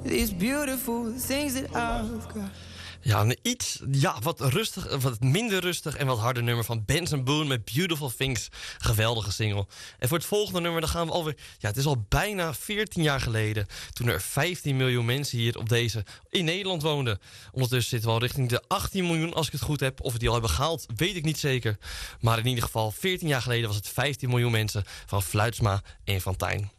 these beautiful things that I've got. Ja, wat minder rustig en wat harder nummer van Benson Boone met Beautiful Things. Geweldige single. En voor het volgende nummer, dan gaan we alweer... Ja, het is al bijna 14 jaar geleden toen er 15 miljoen mensen hier in Nederland woonden. Ondertussen zitten we al richting de 18 miljoen als ik het goed heb. Of we die al hebben gehaald, weet ik niet zeker. Maar in ieder geval, 14 jaar geleden was het 15 miljoen mensen van Fluitsma en Van Tijn.